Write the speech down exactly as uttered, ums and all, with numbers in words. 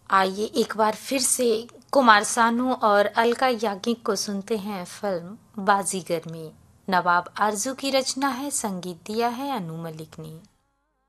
आइए एक बार फिर से कुमार सानू और अलका याग्निक को सुनते हैं फिल्म बाजीगर में। नवाब आरजू की रचना है, संगीत दिया है अनु मलिक ने।